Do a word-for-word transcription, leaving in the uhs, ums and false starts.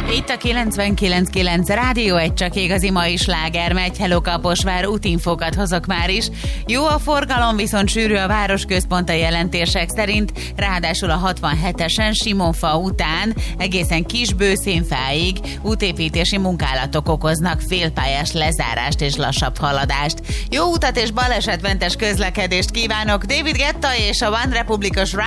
Itt a kilencvenkilenc kilenc Rádió, egy csak igazi mai sláger megy. Hello Kaposvár, útinfókat hozok már is. Jó a forgalom, viszont sűrű a városközpont a jelentések szerint, ráadásul a hatvanhetesen Simonfa után egészen Kisbőszínfáig útépítési munkálatok okoznak félpályás lezárást és lassabb haladást. Jó utat és balesetmentes közlekedést kívánok! David Guetta és a One Republicos